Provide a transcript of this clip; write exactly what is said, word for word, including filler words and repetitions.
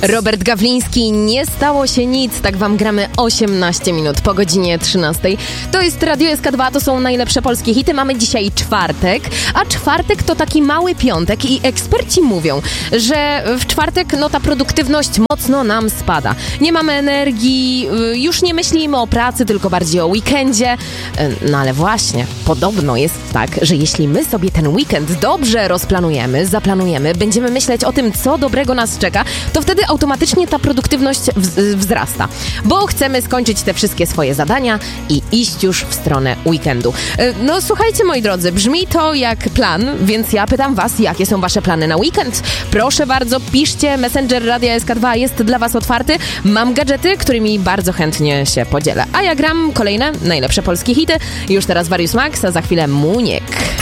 Robert Gawliński, nie stało się nic, tak wam gramy osiemnaście minut po godzinie trzynastej. To jest Radio S K dwa, to są najlepsze polskie hity. Mamy dzisiaj czwartek, a czwartek to taki mały piątek i eksperci mówią, że w czwartek no ta produktywność mocno nam spada. Nie mamy energii, już nie myślimy o pracy, tylko bardziej o weekendzie. No ale właśnie, podobno jest tak, że jeśli my sobie ten weekend dobrze rozplanujemy, zaplanujemy, będziemy myśleć o tym, co dobrego nas czeka, to wtedy automatycznie ta produktywność w- wzrasta, bo chcemy skończyć te wszystkie swoje zadania i iść już w stronę weekendu. No słuchajcie, moi drodzy, brzmi to jak plan, więc ja pytam was, jakie są wasze plany na weekend? Proszę bardzo, piszcie, Messenger Radia S K dwa jest dla was otwarty. Mam gadżety, którymi bardzo chętnie się podzielę. A ja gram kolejne najlepsze polskie hity. Już teraz Warius Max, a za chwilę Muniek.